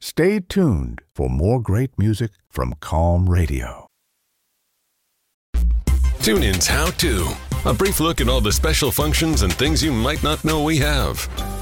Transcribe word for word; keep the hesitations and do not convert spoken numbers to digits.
Stay tuned for more great music from Calm Radio. TuneIn's How To. A brief look at all the special functions and things you might not know we have.